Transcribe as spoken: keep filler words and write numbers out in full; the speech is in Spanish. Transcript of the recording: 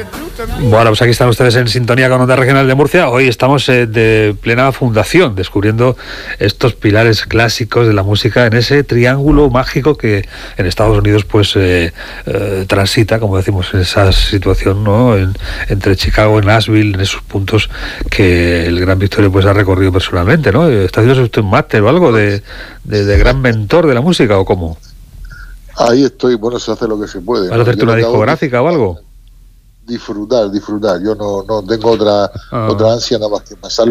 Bueno, pues aquí están ustedes en sintonía con Onda Regional de Murcia. Hoy estamos eh, de plena fundación, descubriendo estos pilares clásicos de la música en ese triángulo mágico que en Estados Unidos pues eh, eh, transita, como decimos, en esa situación, ¿no? En, entre Chicago y Nashville, en esos puntos que el gran Victorio pues ha recorrido personalmente, ¿no? ¿Está haciendo usted un máster o algo de, de, de gran mentor de la música o cómo? Ahí estoy, bueno, se hace lo que se puede. ¿Vas a hacerte una discográfica o algo? Disfrutar, disfrutar. Yo no, no tengo otra, ah. otra ansia nada más que pasar